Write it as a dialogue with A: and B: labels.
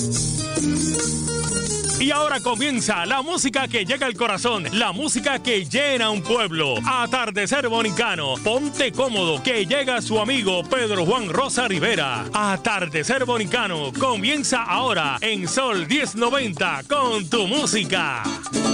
A: Y ahora comienza la música que llega al corazón, la música que llena un pueblo. Atardecer Bonicano, ponte cómodo que llega su amigo Pedro Juan Rosa Rivera. Atardecer Bonicano comienza ahora en Sol 1090 con tu música.